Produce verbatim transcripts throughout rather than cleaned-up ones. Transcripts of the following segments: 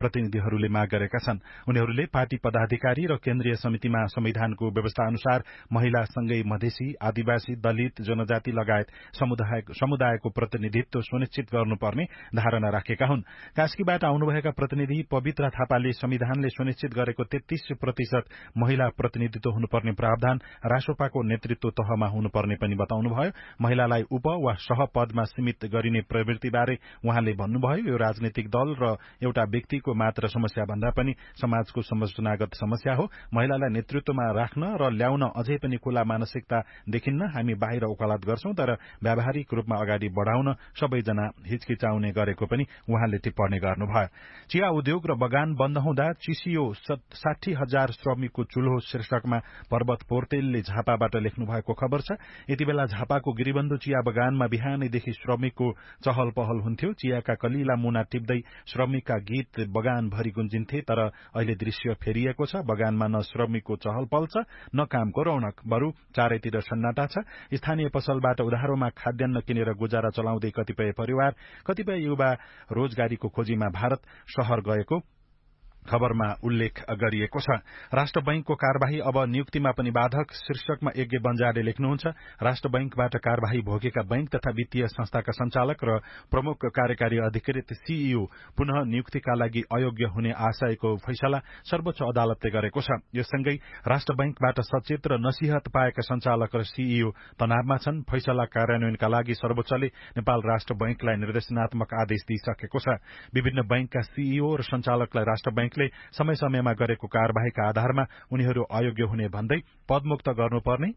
प्रतिनिधिहरूले माग गरेका छन्। उनीहरूले पार्टी पदाधिकारी र केन्द्रीय समितिमा संविधानको व्यवस्था अनुसार महिलासँगै मधेसी, आदिवासी, दलित, जनजाति लगायत समुदाय समुदायको प्रतिनिधित्व सुनिश्चित गर्नुपर्ने धारणा राखेका हुन्। कास्कीबाट आउनुभएका प्रतिनिधि पवित्र थापाले संविधानले सुनिश्चित गरेको तेत्तीस प्रतिशत महिला प्रतिनिधित्व हुनुपर्ने प्रावधान रासोपाको नेतृत्व तहमा हुनुपर्ने पनि बताउनुभयो। महिलालाई उप वा सह पदमा सीमित गरिने प्रवृत्तिबारे उहाँले भन्नुभयो, यो राजनीतिक दल र एउटा व्यक्तिको मात्र समस्या भन्दा पनि समाजको संरचनागत समस्या हो। महिलालाई नेतृत्वमा राख्न र ल्याउन अझै पनि खुला मानसिकता देखिन्न। हामी बाहिर वकालत गर्छौं, तर व्यावहारिक रूपमा अगाडि बढ़ाउन सबैजना हिचकिचाउने गरेको पनि उहाँले टिप्पणी गर्नुभयो। चिया उद्योग र बगान बन्द हुँदा चिसियो साठी हजार श्रमिकको चुल्हो शीर्षकमा पर्वत पोर्तेलले झापाबाट लेख्नु भएको खबर छ। यति बेला झापाको गिरिबन्धु चिया बगानमा बिहानैदेखि श्रमिकको चहल पहल हुन्थ्यो। चियाका कलिला मुना टिप्दै श्रमिकका गीत बगानभरि गुन्जिन्थे, तर अहिले दृश्य फेरिएको छ। बगानमा न श्रमिकको चहल पहल छ, न कामको रौनक, बरु चारैतिर सन्नाटा छ। स्थानीय पसलबाट उधारोमा खाद्यान्न किनेर गुजारा चलाउँदै कतिपय परिवार, कतिपय युवा रोजगारीको खोजीमा भारत शहर गएको खबरमा उल्लेख गरिएको छ। राष्ट्र बैंकको कार्यवाही अब नियुक्तिमा पनि बाधक शीर्षकमा यज्ञ बन्जाले लेख्नुहुन्छ। राष्ट्र बैंकबाट कार्यवाही भोगेका बैंक तथा वित्तीय संस्थाका संचालक र प्रमुख कार्यकारी अधिकृत सीईओ पुनः नियुक्तिका लागि अयोग्य हुने आशयको फैसला सर्वोच्च अदालतले गरेको छ। यससँगै राष्ट्र बैंकबाट सचेत र नसीहत पाएका संचालक र सीईओ तनावमा छन्। फैसला कार्यान्वयनका लागि सर्वोच्चले नेपाल राष्ट्र बैंकलाई निर्देशनात्मक आदेश दिइसकेको छ। विभिन्न बैंकका सीईओ र संचालकलाई राष्ट्र बैंक समय समयमा गरेको कार्यवाहीका आधारमा उनीहरू अयोग्य हुने भन्दै पदमुक्त गर्नुपर्ने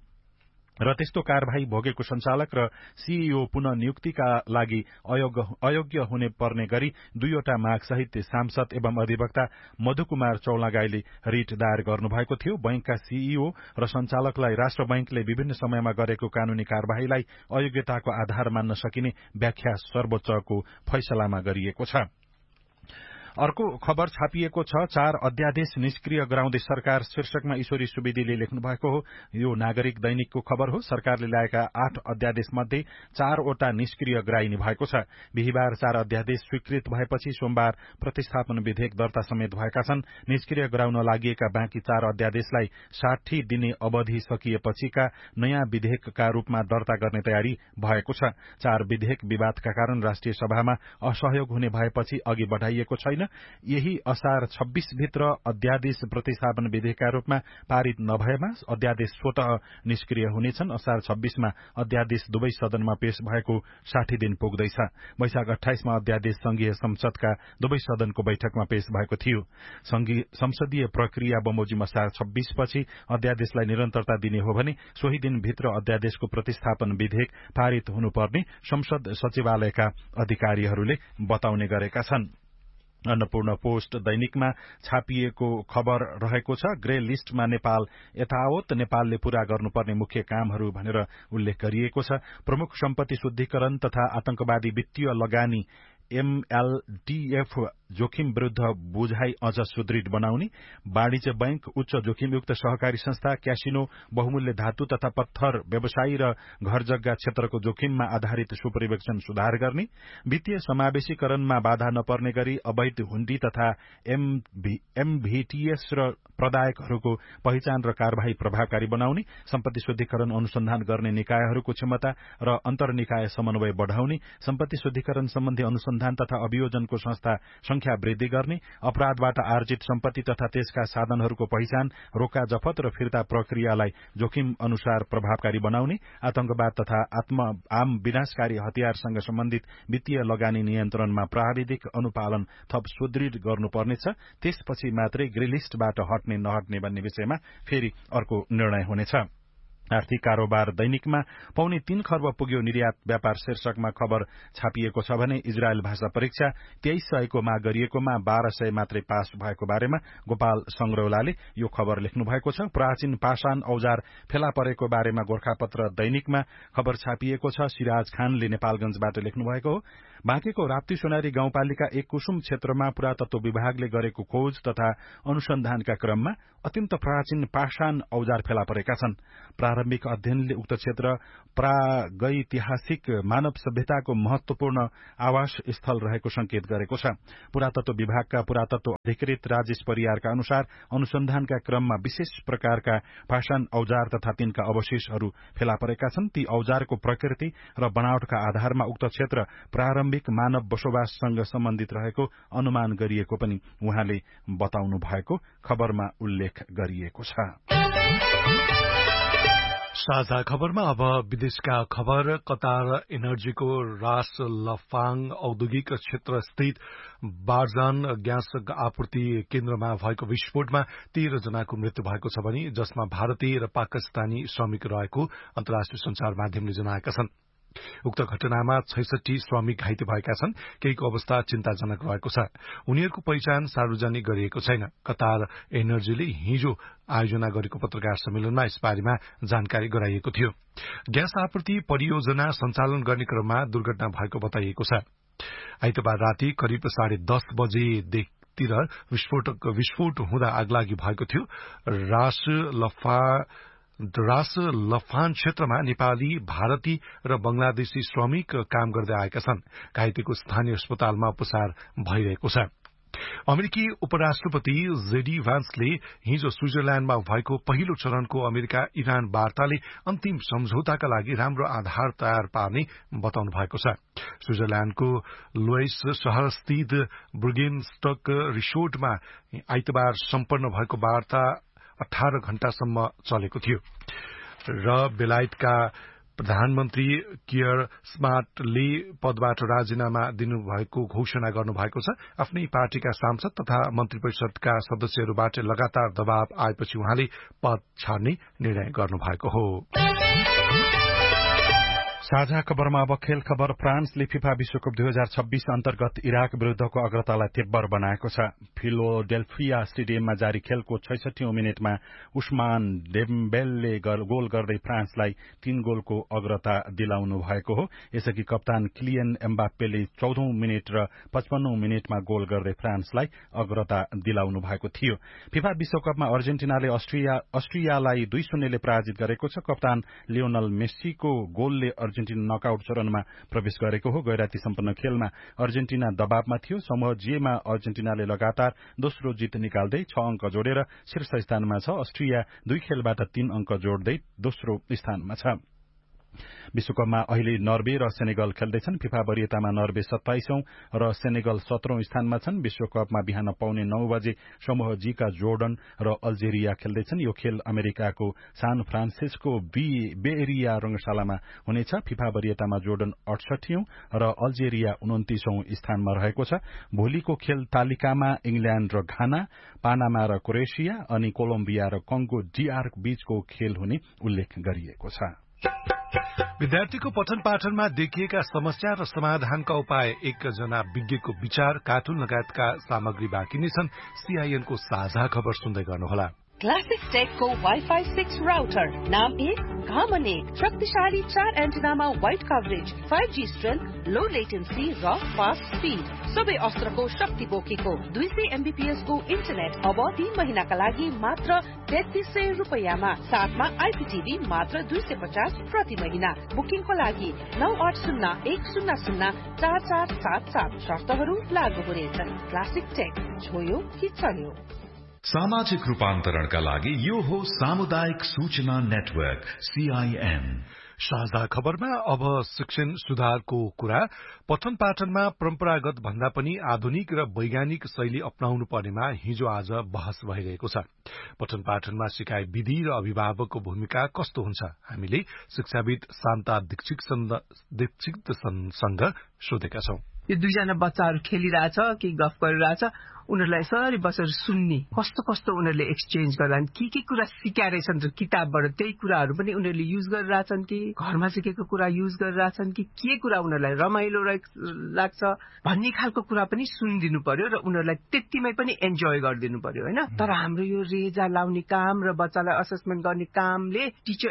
र त्यस्तो कार्यवाही भोगेको संचालक र सीईओ पुनः नियुक्तिका लागि अयोग्य हुने पर्ने गरी दुईवटा मागसहित सांसद एवं अधिवक्ता मधुकुमार चौलागाईले रिट दायर गर्नुभएको थियो। बैंकका सीईओ र संचालकलाई राष्ट्र बैंकले विभिन्न समयमा गरेको कानूनी कार्यवाहीलाई अयोग्यताको आधार मान्न सकिने व्याख्या सर्वोच्चको फैसलामा गरिएको छ। अर्को खबर छापिएको छ, चार अध्यादेश निष्क्रिय गराउँदै सरकार शीर्षकमा ईश्वरी सुवेदीले लेख्नु भएको हो। यो नागरिक दैनिकको खबर हो। सरकारले ल्याएका आठ अध्यादेश मध्ये चारवटा निष्क्रिय गराइने भएको छ। बिहिबार चार अध्यादेश स्वीकृत भएपछि सोमबार प्रतिस्थापन विधेयक दर्ता समेत भएका छन्। निष्क्रिय गराउन लागि बाँकी चार अध्यादेशलाई साठी दिने अवधि सकिएपछिका नयाँ विधेयकका रूपमा दर्ता गर्ने तयारी भएको छ। चार विधेयक विवादका कारण राष्ट्रिय सभामा असहयोग हुने भएपछि अघि बढ़ाइएको छैन। यही असार छब्बीस भित्र अध्यादेश प्रतिस्थापन विधेयकका रूपमा पारित नभएमा अध्यादेश स्वतः निष्क्रिय हुनेछन्। असार छब्बीसमा अध्यादेश दुवै सदनमा पेश भएको साठी दिन पुग्दैछ। वैशाख अठाइसमा अध्यादेश संघीय संसदका दुवै सदनको बैठकमा पेश भएको थियो। संसदीय प्रक्रिया बमोजिम असार छब्बीस पछि अध्यादेशलाई निरन्तरता दिने हो भने सोही दिनभित्र अध्यादेशको प्रतिस्थापन विधेयक पारित हुनुपर्ने संसद सचिवालयका अधिकारीहरूले बताउने गरेका छन्। अन्नपूर्ण पोस्ट दैनिकमा छापिएको खबर रहेको छ, ग्रे लिस्टमा नेपाल यथावत नेपालले पूरा गर्नुपर्ने मुख्य कामहरू भनेर उल्लेख गरिएको छ। प्रमुख सम्पत्ति शुद्धिकरण तथा आतंकवादी वित्तीय लगानी एमएलडीएफ जोखिम विरूद्ध बुझाइ अझ सुदृढ बनाउने, वाणिज्य बैंक, उच्च जोखिमयुक्त सहकारी संस्था, क्यासिनो, बहुमूल्य धातु तथा पत्थर व्यवसायी र घर जग्गा क्षेत्रको जोखिममा आधारित सुपरिवेक्षण सुधार गर्ने, वित्तीय समावेशीकरणमा बाधा नपर्ने गरी अवैध हुण्डी तथा एमभीटीएस र प्रदायकहरूको पहिचान र कार्यवाही प्रभावकारी बनाउने, सम्पत्ति शुद्धिकरण अनुसन्धान गर्ने निकायहरूको क्षमता र अन्तर्निकाय समन्वय बढ़ाउने, सम्पत्ति शुद्धिकरण सम्बन्धी अनुसन्धान तथा अभियोजनको संस्था संख्या वृद्धि गर्ने, अपराधबाट आर्जित सम्पत्ति तथा त्यसका साधनहरूको पहिचान, रोका जफत र फिर्ता प्रक्रियालाई जोखिम अनुसार प्रभावकारी बनाउने, आतंकवाद तथा आत्म आम विनाशकारी हतियारसँग सम्बन्धित वित्तीय लगानी नियन्त्रणमा प्राविधिक अनुपालन थप सुदृढ गर्नुपर्नेछ। त्यसपछि मात्रै ग्रे लिस्टबाट हट्ने नहट्ने भन्ने विषयमा फेरि अर्को निर्णय हुनेछ। आर्थिक कारोबार दैनिकमा पौने तीन खर्ब पुग्यो निर्यात व्यापार शीर्षकमा खबर छापिएको छ भने इजरायल भाषा परीक्षा तेइस सयको माग गरिएकोमा बाह्र सय मात्रै पास भएको बारेमा गोपाल संग्रौलाले यो खबर लेख्नु भएको छ। प्राचीन पाषाण औजार फेला परेको बारेमा गोरखापत्र दैनिकमा खबर छापिएको छ। सिराज खानले नेपालगंजबाट लेख्नु भएको हो। बाँकेको राप्ती सोनारी गाउँपालिका एक कुसुम क्षेत्रमा पुरातत्व विभागले गरेको खोज तथा अनुसन्धानका क्रममा अत्यन्त प्राचीन पाषाण औजार फेला परेका छन्। प्रारम्भिक अध्ययनले उक्त क्षेत्र प्रागैतिहासिक मानव सभ्यताको महत्वपूर्ण आवास स्थल रहेको संकेत गरेको छ। पुरातत्व विभागका पुरातत्व अधिकृत राजेश परियारका अनुसार अनुसन्धानका क्रममा विशेष प्रकारका पाषाण औजार तथा तिनका अवशेषहरू फेला परेका छन्। ती औजारको प्रकृति र बनावटका आधारमा उक्त क्षेत्र प्रारम्भिक मानव बसोबाससँग सम्बन्धित रहेको अनुमान गरिएको पनि उहाँले बताउनु भएको खबरमा उल्लेख गरिएको छ। साझा खबरमा अब विदेशका खबर। कतार एनर्जीको रास लफाङ औद्योगिक क्षेत्र स्थित बारजान ग्यास आपूर्ति केन्द्रमा भएको विस्फोटमा तेह्र जनाको मृत्यु भएको छ भने जसमा भारतीय र पाकिस्तानी श्रमिक रहेको अन्तर्राष्ट्रिय संचार माध्यमले जनाएका छन्। उक्त घटनामा छैसठी श्रमिक घाइते भएका छन्। केहीको अवस्था चिन्ताजनक रहेको छ। उनीहरूको पहिचान सार्वजनिक गरिएको छैन। कतार एनर्जीले हिजो आयोजना गरेको पत्रकार सम्मेलनमा यसबारेमा जानकारी गराइएको थियो। ग्यास आपूर्ति परियोजना सञ्चालन गर्ने क्रममा दुर्घटना भएको बताइएको छ। आइतबार राति करिब साढे दस बजेतिर विस्फोट विस्फोट हुँदा आगलागी भएको थियो। रास लफा रास लफान क्षेत्रमा नेपाली, भारतीय र बंगलादेशी श्रमिक काम गर्दै आएका छन्। घाइतेको स्थानीय अस्पतालमा उपचार भइरहेको छ। अमेरिकी उपराष्ट्रपति जेडी भान्सले हिजो स्विजरल्याण्डमा भएको पहिलो चरणको अमेरिका इरान वार्ताले अन्तिम सम्झौताका लागि राम्रो आधार तयार पार्ने बताउनु भएको छ। स्विजरल्याण्डको लोइस शहरस्थित ब्रुगेनस्टक रिसोर्टमा आइतबार सम्पन्न भएको वार्ता अठार घण्टासम्म चलेको थियो र बेलायतका प्रधानमन्त्री कियर स्मार्टले पदबाट राजीनामा दिनुभएको घोषणा गर्नुभएको छ। आफ्नै पार्टीका सांसद तथा मन्त्री परिषदका सदस्यहरूबाट लगातार दबाव आएपछि उहाँले पद छाड्ने निर्णय गर्नुभएको हो। साझा खबरमा अब खेल खबर। फ्रान्सले फिफा विश्वकप दुई हजार छब्बीस अन्तर्गत इराक विरूद्धको अग्रतालाई तीव्र बनाएको छ। फिलोडेल्फिया स्टेडियममा जारी खेलको छैसठीौं मिनटमा उस्मान डेम्बेलले गोल गर्दै फ्रान्सलाई तीन गोलको अग्रता दिलाउनु भएको हो। यसअघि कप्तान किलियन एम्बाप्पेले चौधौं मिनट र पचपन्नौं मिनटमा गोल गर्दै फ्रान्सलाई अग्रता दिलाउनु भएको थियो। फिफा विश्वकपमा अर्जेन्टिनाले अस्ट्रिया अस्ट्रियालाई दुई शून्यले पराजित गरेको छ। कप्तान लियोनल मेस्सीको गोलले अर्जेन्टिना नकआउट चरणमा प्रवेश गरेको हो। गैराती सम्पन्न खेलमा अर्जेन्टिना दबावमा थियो। समूह जेमा अर्जेन्टिनाले लगातार दोस्रो जित निकाल्दै छ अंक जोडेर शीर्ष स्थानमा छ। अस्ट्रिया दुई खेलबाट तीन अंक जोड्दै दोस्रो स्थानमा छ। विश्वकपमा अहिले नर्वे र सेनेगल खेल्दैछन्। फिफा वरियतामा नर्वे सत्ताइसौं र सेनेगल सत्रौं स्थानमा छन्। विश्वकपमा बिहान पाउने नौ बजे समूह जी का जोर्डन र अल्जेरिया खेल्दैछन्। यो खेल अमेरिकाको सान फ्रान्सिस्को बे एरिया रंगशालामा हुनेछ। फिफा वरियतामा जोर्डन अठसठीौं र अल्जेरिया उन्तिसौं स्थानमा रहेको छ। भोलिको खेल तालिकामा इंग्ल्याण्ड र घाना, पानामा र क्रोएसिया अनि कोलम्बिया र कंगो डीआर बीचको खेल हुने उल्लेख गरिएको छ। विद्यार्थीको पठन पाठनमा देखिएका समस्या र समाधानका उपाय, एकजना विज्ञको विचार, कार्टुन लगायतका सामग्री बाँकी नै छन्। सीआईएनको साझा खबर सुन्दै गर्नुहोला। क्लासिक टेकको वाइफाई सिक्स राउटर नाम एक, घामन एक, शक्तिशाली चार एन्टिनामा wide coverage, five G strength, लो लेटेन्सी र फास्ट स्पीड, सबै अस्त्रको शक्ति बोकेको दुई सय एमबीपीएस को इन्टरनेट अब तीन महिनाका लागि मात्र तेत्तीस सय रुपियाँमा, साथमा आइपीटीभी मात्र दुई सय पचास प्रति महिना। बुकिङको लागि नौ आठ शून्य एक शून्य शून्य चार चार सात सात। शर्तहरू लागू हुनेछन्। क्लासिक टेक, छोयो कि चल्यो। सामाजिक रूपान्तरणका लागि यो हो सामुदायिक सूचना नेटवर्क सीआईएन। साझा खबरमा अब शिक्षण सुधारको कुरा। पठन पाठनमा परम्परागत भन्दा पनि आधुनिक र वैज्ञानिक शैली अपनाउनु पर्नेमा हिजो आज बहस भइरहेको छ। पठन पाठनमा सिकाइ विधि र अभिभावकको भूमिका कस्तो हुन्छ, हामीले शिक्षाविद शान्ता दीक्षितसँग सोधेका छौं। यो दुईजना बच्चाहरू खेलिरहेछ कि गफ गरिरहेछ, उनीहरूलाई यसरी बसेर सुन्ने, कस्तो कस्तो उनीहरूले एक्सचेन्ज गर्छन्, के के कुरा सिकाएर छन् किताबबाट, त्यही कुराहरू पनि उनीहरूले युज गरिरहेछन् कि घरमा सिकेको कुरा युज गरिरहेछन् कि के कुरा उनीहरूलाई रमाइलो लाग्छ भन्ने खालको कुरा पनि सुनिदिनु पर्यो र उनीहरूलाई त्यतिमै पनि एन्जोय गरिदिनु पर्यो हैन। तर हाम्रो यो रेजा लाउने काम र बच्चालाई असेसमेन्ट गर्ने कामले टिचर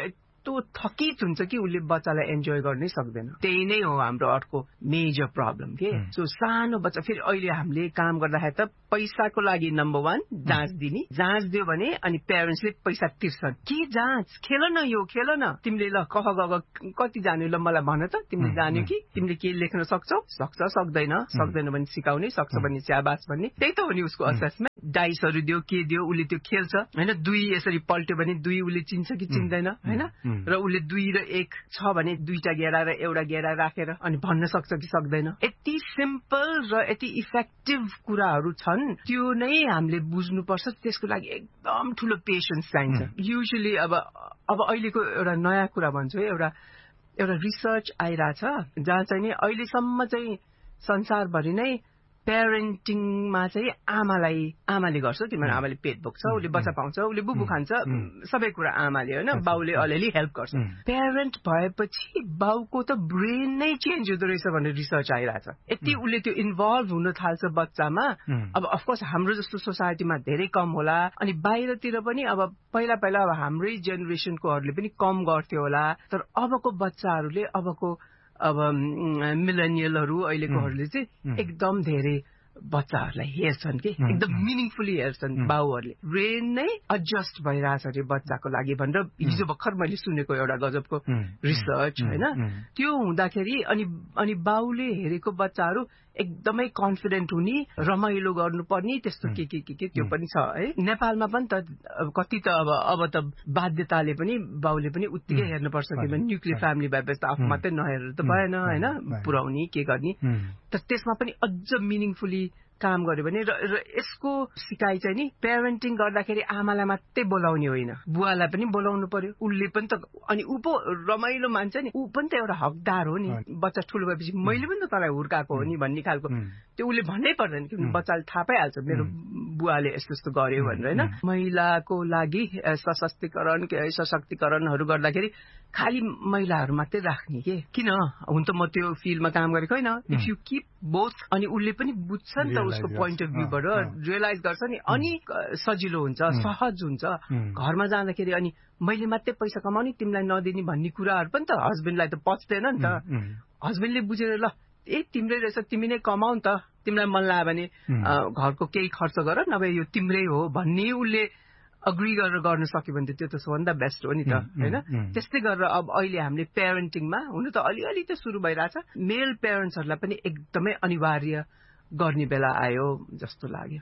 यस्तो थकित हुन्छ कि उसले बच्चालाई एन्जोय गर्नै सक्दैन। त्यही नै हो हाम्रो अर्को मेजर प्रब्लम के। सो सानो बच्चा फेरि अहिले हामीले काम गर्दाखेरि त पैसाको लागि नम्बर वान जाँच दिने, जाँच दियो भने अनि प्यारेन्ट्सले पैसा तिर्छन्। के जाँच? खेल न, यो खेल न, तिमीले ल कह गग कति जान्यो ल मलाई भन त, तिमीले जान्यो कि, तिमीले के लेख्न सक्छौ? सक्छ सक्दैन, सक्दैन भने सिकाउने, सक्छ भने स्याबास भन्ने, त्यही त हो नि उसको असेसमेन्ट। डाइसहरू दियो, के दियो, उसले त्यो खेल्छ होइन। दुई यसरी पल्ट्यो भने दुई उसले चिन्छ कि चिन्दैन होइन। र उसले दुई र एक छ भने दुईटा गेडा र एउटा गेडा राखेर अनि भन्न सक्छ कि सक्दैन। यति सिम्पल र यति इफेक्टिभ कुराहरू छन्, त्यो नै हामीले बुझ्नुपर्छ। त्यसको लागि एकदम ठुलो पेसेन्स चाहिन्छ। युजुअली अब अब अहिलेको एउटा नयाँ कुरा भन्छु है, एउटा एउटा रिसर्च आइरहेछ जहाँ चाहिँ नि अहिलेसम्म चाहिँ संसारभरि नै प्यारेन्टिङमा चाहिँ आमालाई आमाले गर्छ। किनभने आमाले पेट बोक्छ, उसले बच्चा पाउँछ, उसले बुबु खान्छ, सबै कुरा आमाले होइन, बाउले अलिअलि हेल्प गर्छ। प्यारेन्ट भएपछि बाउको त ब्रेन नै चेन्ज हुँदो रहेछ भनेर रिसर्च आइरहेछ। यति उसले त्यो इन्भल्भ हुन थाल्छ बच्चामा। अब अफकोर्स हाम्रो जस्तो सोसाइटीमा धेरै कम होला, अनि बाहिरतिर पनि अब पहिला पहिला अब हाम्रै जेनेरेसनकोहरूले पनि कम गर्थ्यो होला, तर अबको बच्चाहरूले अबको अब मिलेनियलहरू अहिलेकोहरूले चाहिँ एकदम धेरै बच्चाहरूलाई हेर्छन् कि एकदम मिनिङफुली हेर्छन्। बाउहरूले ब्रेन नै एडजस्ट भइरहेछ अरे बच्चाको लागि भनेर हिजो भर्खर मैले सुनेको एउटा गजबको रिसर्च होइन। त्यो हुँदाखेरि अनि अनि बाउले हेरेको बच्चाहरू एकदमै कन्फिडेन्ट हुने, रमाइलो गर्नुपर्ने, त्यस्तो के के के के त्यो पनि छ है। नेपालमा पनि त कति त अब अब त बाध्यताले पनि बाउले पनि उत्तिकै हेर्नुपर्छ, किनभने न्युक्लियर फ्यामिली भएपछि त आफू मात्रै नहेरेर त भएन होइन, पुर्याउने के गर्ने। तर त्यसमा पनि अझ मिनिङफुली काम गर्यो भने र, र यसको सिकाइ चाहिँ नि प्यारेन्टिङ गर्दाखेरि आमालाई मात्रै बोलाउने होइन, बुवालाई पनि बोलाउनु पर्यो। उसले पनि त अनि ऊ पो रमाइलो मान्छ नि, ऊ पनि त एउटा हकदार हो नि। बच्चा ठुलो भएपछि मैले पनि त तँलाई हुर्काएको हो नि भन्ने खालको त्यो उसले भन्नै पर्दैन, किनभने बच्चाले थाहा पाइहाल्छ मेरो बुवाले यस्तो यस्तो गर्यो भनेर होइन। महिलाको लागि सशक्तिकरण सशक्तिकरणहरू गर्दाखेरि खालि महिलाहरू मात्रै राख्ने के किन? हुन त म त्यो फिल्डमा काम गरेको होइन। इफ यु किप बोथ अनि उसले पनि बुझ्छ नि त उसको पोइन्ट अफ भ्यूबाट, रियलाइज गर्छ नि, अनि सजिलो हुन्छ, सहज हुन्छ घरमा जाँदाखेरि। अनि मैले मात्रै पैसा कमाउने तिमीलाई नदिने भन्ने कुराहरू पनि त हस्बेन्डलाई त पच्दैन नि त। हस्बेन्डले बुझेर ल ए तिम्रै रहेछ, तिमी नै कमाउ नि त, तिमीलाई मन लाग्यो भने घरको केही खर्च गर, नभए यो तिम्रै हो भन्ने उसले अग्री गरेर गर्न सक्यो भने त त्यो त सबभन्दा बेस्ट हो नि त होइन। त्यस्तै गरेर अब अहिले हामीले प्यारेन्टिङमा हुनु त अलिअलि त सुरु भइरहेछ, मेल प्यारेन्ट्सहरूलाई पनि एकदमै अनिवार्य गर्ने बेला आयो जस्तो लाग्यो।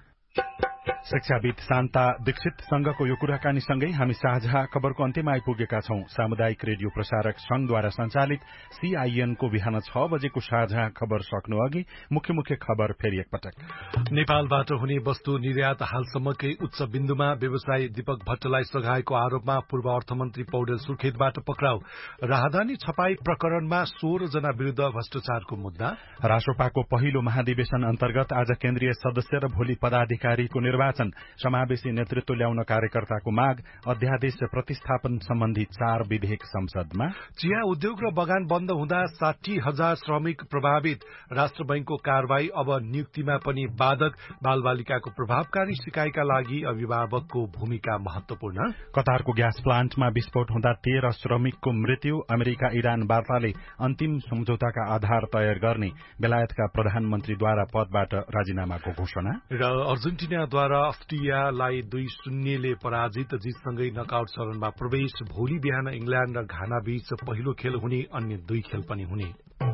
शिक्षाविद शान्ता दीक्षितसँगको यो कुराकानीसँगै हामी साझा खबरको अन्त्यमा आइपुगेका छौं। सामुदायिक रेडियो प्रसारक संघद्वारा सञ्चालित सीआईएनको बिहान छ बजेको साझा खबर सक्नु अघि मुख्य मुख्य खबर फेरि एकपटक। नेपालबाट हुने वस्तु निर्यात हालसम्मकै उच्च बिन्दुमा, व्यवसायी दीपक भट्टलाई सघाएको आरोपमा पूर्व अर्थमन्त्री पौडेल सुर्खेतबाट पक्राउ। राहदानी छपाई प्रकरणमा सोह्र जना विरूद्ध भ्रष्टाचारको मुद्दा। रासोपाको पहिलो महाधिवेशन अन्तर्गत आज केन्द्रीय सदस्य र भोलि पदाधिकारीको निर्वाचन। समावेशी नेतृत्व ल्याउन कार्यकर्ताको माग। अध्यादेश प्रतिस्थापन सम्बन्धी चार विधेयक संसदमा। चिया उद्योग र बगान बन्द हुँदा साठी हजार श्रमिक प्रभावित। राष्ट्र बैंकको कारवाही अब नियुक्तिमा पनि बाधक। बालबालिकाको प्रभावकारी सिकाइका लागि अभिभावकको भूमिका महत्वपूर्ण। कतारको ग्यास प्लान्टमा विस्फोट हुँदा तेह्र श्रमिकको मृत्यु। अमेरिका इरान वार्ताले अन्तिम सम्झौताका आधार तयार गर्ने। बेलायतका प्रधानमन्त्रीद्वारा पदबाट राजीनामाको घोषणा। र अर्जेन्टिनाद्वारा अस्ट्रियालाई दुई शून्यले पराजित। जितसँगै नकआउट चरणमा प्रवेश। भोलि बिहान इंग्ल्याण्ड र घाना बीच पहिलो खेल हुने, अन्य दुई खेल पनि हुने।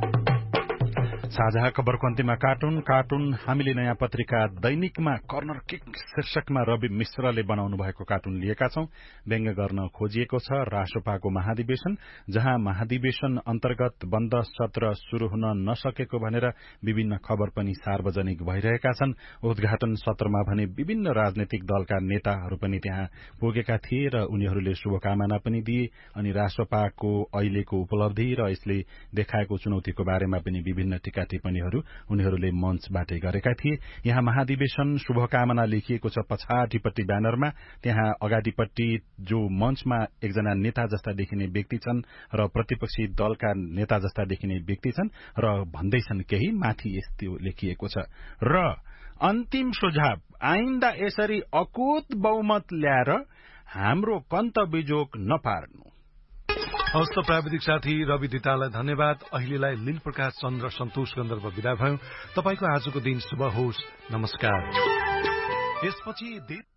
साझा खबरको अन्त्यमा कार्टुन कार्टुन हामीले नयाँ पत्रिका दैनिकमा कर्नर किक शीर्षकमा रवि मिश्रले बनाउनु भएको कार्टुन लिएका छौं। व्यङ्ग्य गर्न खोजिएको छ रासोपाको महाधिवेशन, जहाँ महाधिवेशन अन्तर्गत बन्द सत्र शुरू हुन नसकेको भनेर विभिन्न खबर पनि सार्वजनिक भइरहेका छन्। उद्घाटन सत्रमा भने विभिन्न राजनैतिक दलका नेताहरू पनि त्यहाँ पुगेका थिए र उनीहरूले शुभकामना पनि दिए। अनि रासोपाको अहिलेको उपलब्धि र यसले देखाएको चुनौतीको बारेमा पनि विभिन्न टिका टिप्पणीहरू उनीहरूले मञ्चबाटै गरेका थिए। यहाँ महाधिवेशन शुभकामना लेखिएको छ पछाडिपट्टि ब्यानरमा। त्यहाँ अगाडिपट्टि जो मञ्चमा एकजना नेता जस्ता देखिने व्यक्ति छन् र प्रतिपक्षी दलका नेता जस्ता देखिने व्यक्ति छन् र भन्दैछन् केही माथि यस्तो लेखिएको छ र अन्तिम सुझाव, आइन्दा यसरी अकुत बहुमत ल्याएर हाम्रो कन्त बिजोक नपार्नु। हस्त प्राविधिक साथी रवि दितालाई धन्यवाद। अहिलेलाई लील प्रकाश चन्द्र सन्तोष गन्धर्व विदा भयौं। तपाईको आजको दिन शुभ होस्। नमस्कार। यसपछि